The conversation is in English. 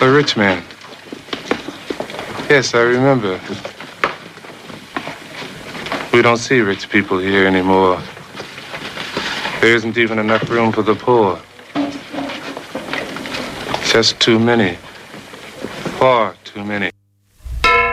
A rich man. Yes, I remember. We don't see rich people here anymore. There isn't even enough room for the poor. Just too many. Far too many.